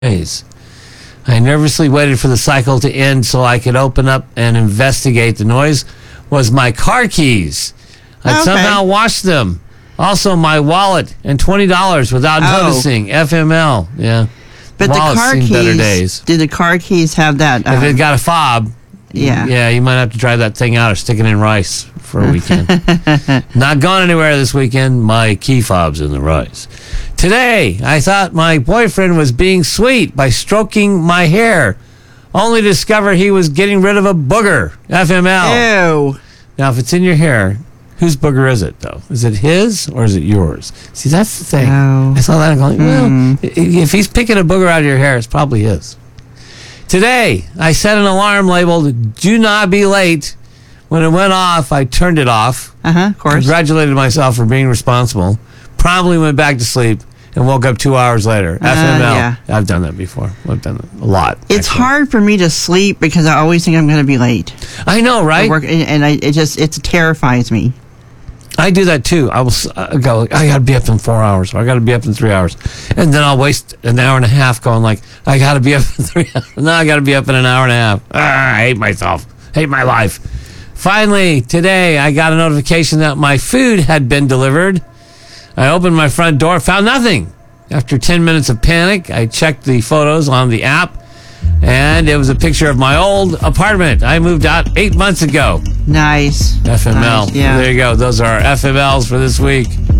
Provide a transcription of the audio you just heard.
days. I nervously waited for the cycle to end so I could open up and investigate. The noise was my car keys. I'd somehow washed them. Also, my wallet and $20 without noticing. FML. Yeah. But the car keys, better days. Did the car keys have that? If it got a fob, yeah, you might have to drive that thing out or stick it in rice for a weekend. Not going anywhere this weekend. My key fob's in the rice. Today, I thought my boyfriend was being sweet by stroking my hair, only to discover he was getting rid of a booger. FML. Ew. Now, if it's in your hair, whose booger is it, though? Is it his or is it yours? See, that's the thing. Oh. I saw that and going, well, if he's picking a booger out of your hair, it's probably his. Today, I set an alarm labeled, "Do not be late." When it went off, I turned it off. Of course. Congratulated myself for being responsible. Promptly went back to sleep and woke up 2 hours later. FML. Yeah. I've done that before. I've done it a lot. It's actually hard for me to sleep because I always think I'm going to be late. I know, right? Work, and it terrifies me. I do that too. I will go, I got to be up in 4 hours, or I got to be up in 3 hours. And then I'll waste an hour and a half going like, I got to be up in 3 hours. Now I got to be up in an hour and a half. I hate myself. Hate my life. Finally, today, I got a notification that my food had been delivered. I opened my front door, found nothing. After 10 minutes of panic, I checked the photos on the app, and it was a picture of my old apartment. I moved out 8 months ago. Nice. FML. Nice, yeah. There you go. Those are our FMLs for this week.